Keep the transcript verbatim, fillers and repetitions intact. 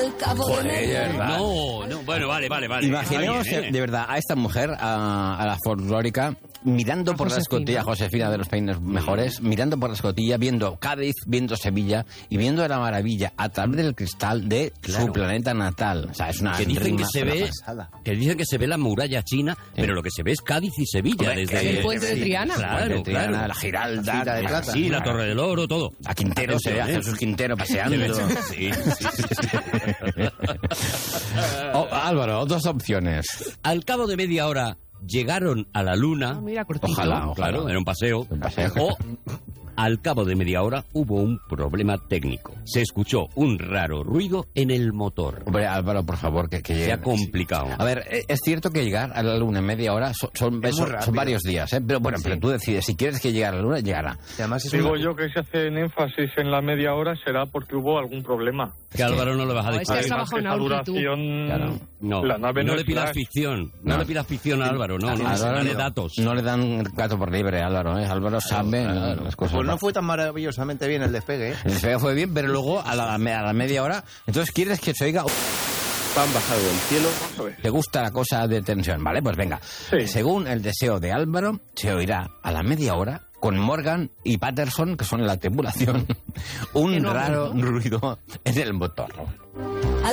al cabo Joder, de media hora. no, no, bueno, vale, vale, vale. Imaginemos, Está bien, ¿eh? de verdad, a esta mujer, a, a la folclórica, mirando A por la Josefina. escotilla, Josefina de los Peines Mejores, mirando por la escotilla, viendo Cádiz, viendo Sevilla y viendo la maravilla a través del cristal de Claro. su planeta natal. O sea, es una Que dicen que rima se ve, pasada. que dicen que se ve la muralla china, pero lo que se ve es Cádiz y Sevilla. Hombre, desde que- El puente de Triana. Claro, de Triana, claro. la Giralda, Gira de la- plata. Sí, la Torre del Oro, todo. a Quintero, se ve a Atención, ¿eh? Jesús Quintero paseando. Sí, sí, sí, sí. Oh, Álvaro, dos opciones. Al cabo de media hora llegaron a la luna. Ah, mira, cortito. Ojalá, ojalá. Claro, era un paseo. Un paseo. O al cabo de media hora hubo un problema técnico. Se escuchó un raro ruido en el motor. Hombre, Álvaro, por favor, que, que Se ha llegue. complicado. A ver, eh, es cierto que llegar a la luna en media hora son, son, Es muy son- rápido. son varios días, ¿eh? Pero bueno, Sí. pero tú decides, si quieres que llegue a la luna, llegará. Y además es Digo una- yo que si hacen énfasis en la media hora será porque hubo algún problema. Que Álvaro no le vas a No, es que decir. has trabajado en esa Audi, tú. duración, Claro. No, la nave no no le es pidas flash. ficción. No, No. le pidas ficción a Álvaro, no, no, Álvaro dale no- datos. No le dan gato por libre, Álvaro, ¿eh? Álvaro sabe claro. las cosas. Pues no fue tan maravillosamente bien el despegue, ¿eh? El despegue fue bien, pero luego a la, a la media hora... Entonces, ¿quieres que se oiga? han bajado del cielo. Vamos a ver. ¿Te gusta la cosa de tensión? Vale, pues venga. Sí. Según el deseo de Álvaro, se oirá a la media hora, con Morgan y Patterson, que son la tripulación, un Que no, raro ¿no? ruido en el motor. Al